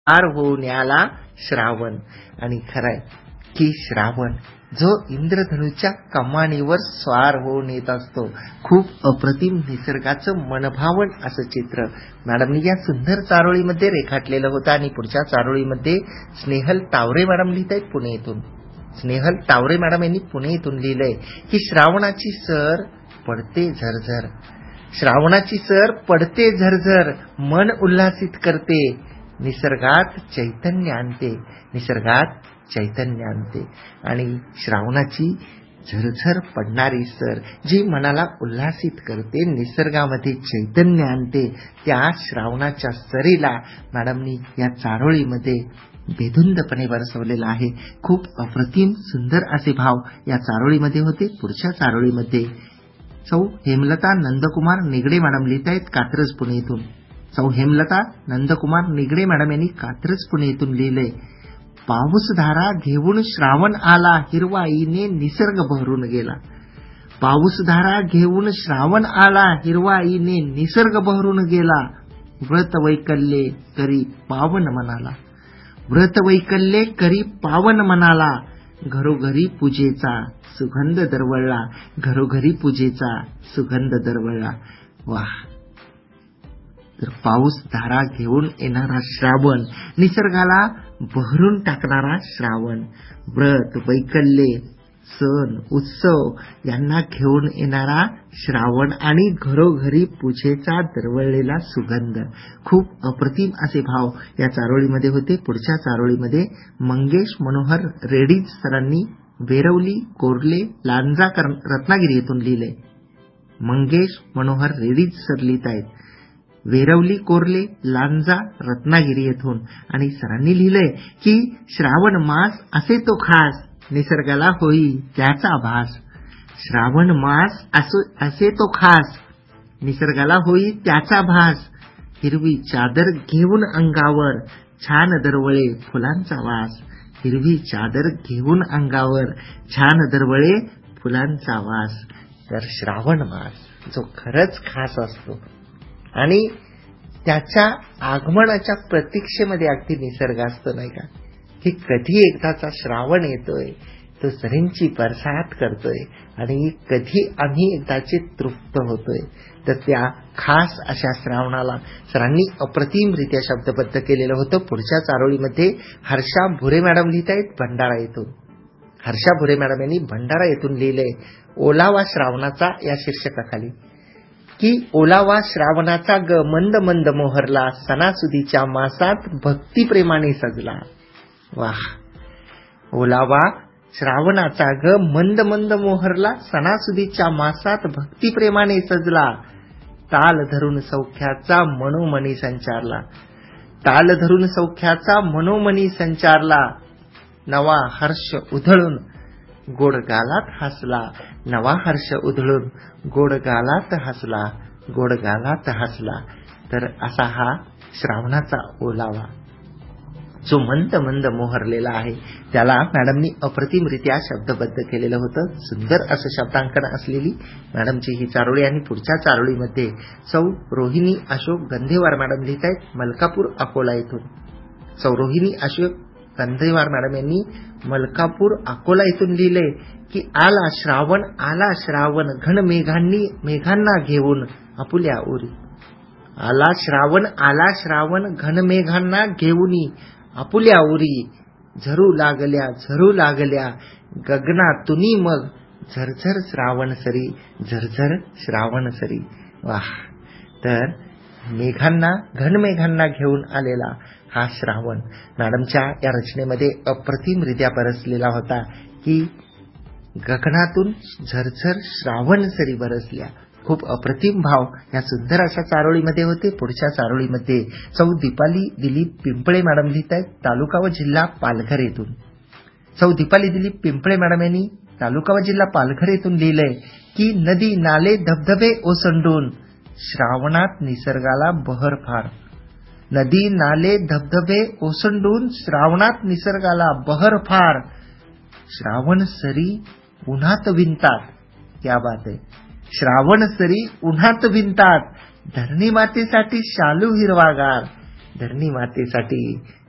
पार होऊन आला श्रावण. आणि खरंय की श्रावण जो इंद्रधनुच्या कमानीवर स्वार होऊन येत असतो, खूप अप्रतिम निसर्गाचं मनभावन असं चित्र मॅडमनी या सुंदर चारोळीमध्ये रेखाटलेलं होतं. आणि पुढच्या चारोळीमध्ये स्नेहल तावरे मॅडम लिहित आहेत पुणे येथून. स्नेहल तावरे मॅडम यांनी पुणे येथून लिहिलंय की श्रावणाची सर पडते झरझर, श्रावणाची सर पडते झरझर, मन उल्हासित करते, निसर्गात चैतन्य आणते, निसर्गात चैतन्य आणते. आणि श्रावणाची झरझर पडणारी सर जी मनाला उल्हासित करते, निसर्गामध्ये चैतन्य आणते, त्या श्रावणाच्या सरीला मॅडमनी या चारोळीमध्ये बेधुंदपणे बरसवलेला आहे. खूप अप्रतिम सुंदर असे भाव या चारोळीमध्ये होते. पुढच्या चारोळीमध्ये सौ हेमलता नंदकुमार निगडे मॅडम लिहित आहेत कात्रज पुणे येथून. सौ हेमलता नंदकुमार निगडे मॅडम यांनी कात्रज पुणे येथून लिहिलंय, पाऊसधारा घेऊन श्रावण आला, हिरवाईने निसर्ग बहरून गेला. पाऊसधारा घेऊन श्रावण आला, हिरवाईने निसर्ग बहरून गेला. व्रत वैकल्ये करी पावन मनाला, व्रत वैकल्ये करी पावन मनाला, घरोघरी पूजेचा सुगंध दरवळला, घरोघरी पूजेचा सुगंध दरवळला. वाह! तर पाऊस धारा घेऊन येणारा श्रावण, निसर्गाला बहरून टाकणारा श्रावण, व्रत वैकल्ये सण उत्सव यांना घेऊन येणारा श्रावण आणि घरोघरी पूजेचा दरवळलेला सुगंध. खूप अप्रतिम असे भाव या चारोळीमध्ये होते. पुढच्या चारोळीमध्ये मंगेश मनोहर रेडीज सरांनी वेरवली कोर्ले लांजा रत्नागिरी येथून लिहिले. मंगेश मनोहर रेडीज सर लिहित आहेत वेरवली कोर्ले लांजा रत्नागिरी येथून. आणि सरांनी लिहिलंय की श्रावण मास असे तो खास, निसर्गाला होई त्याचा भास. श्रावण मास असे तो खास, निसर्गाला होई त्याचा भास. हिरवी चादर घेऊन अंगावर, छान दरवळे फुलांचा वास. हिरवी चादर घेऊन अंगावर, छान दरवळे फुलांचा वास. तर श्रावण मास जो खरंच खास असतो आणि त्याच्या आगमनाच्या प्रतीक्षेमध्ये अगदी निसर्ग असतो, नाही का, की कधी एकदाचा श्रावण येतोय, तो सरींची बरसात करतोय आणि कधी आम्ही एकदाचे तृप्त होतोय. तर त्या खास अशा श्रावणाला सरांनी अप्रतिमरित्या शब्दबद्ध केलेलं होतं. पुढच्या चारोळीमध्ये हर्षा भुरे मॅडम लिहित आहेत भंडारा येथून. हर्षा भुरे मॅडम यांनी भंडारा येथून लिहिलंय ओलावा श्रावणाचा या शीर्षकाखाली की ओलावा श्रावणाचा ग मंद मंद मोहरला, सणासुदीच्या मासात भक्तिप्रेमाने सजला. वाह! ओलावा श्रावणाचा ग मंद मंद मोहरला, सणासुदीच्या मासात भक्तिप्रेमाने सजला. ताल धरून सौख्याचा मनोमनी संचारला, ताल धरून सौख्याचा मनोमनी संचारला. नवा हर्ष उधळून गोड गालात हसला, नवा हर्ष उधळून गोड गालात हसला, गोड गालात हसला. तर असा हा श्रावणाचा ओलावा जो मंद मंद मोहरलेला आहे, त्याला मॅडमनी अप्रतिमरित्या शब्दबद्ध केलेलं होतं. सुंदर असं शब्दांकन असलेली मॅडमची ही चारोळी. आणि पुढच्या चारोळीमध्ये सौ रोहिणी अशोक गंधेवार मॅडम लिहित आहेत मलकापूर अकोला येथून. सौ रोहिणी अशोक गंधेवार मॅडम यांनी मलकापूर अकोला येथून लिहिले की आला श्रावण घन मेघांना घेऊन आपुल्या उरी. आला श्रावण घन मेघांना घेऊनी आपुल्या उरी. झरू लागल्या गगनातुनी मग झरझर श्रावण सरी, झरझर श्रावण सरी. वाह! तर घन मेघांना घेऊन आलेला हा श्रावण मॅडमच्या या रचनेमध्ये अप्रतिमरित्या बरसलेला होता की गगनातून झरझर श्रावण सरी बरसल्या. खूप अप्रतिम भाव या सुंदर अशा चारोळीमध्ये होते. पुढच्या चारोळीमध्ये सौ दीपाली दिलीप पिंपळे मॅडम लिहित आहेत तालुका व जिल्हा पालघर येथून. सौ दीपाली दिलीप पिंपळे मॅडम यांनी तालुका व जिल्हा पालघर येथून लिहिलंय की नदी नाले धबधबे ओसंडून श्रावणात निसर्गाला बहर फार. नदी नाले धबधबे ओसंडून श्रावणात निसर्गाला बहर फार. श्रावण सरी उन्हात विणतात, क्या बात आहे, श्रावण सरी उन्हात विणतात. धरणी मातेसाठी शालू हिरवागार, धरणी मातेसाठी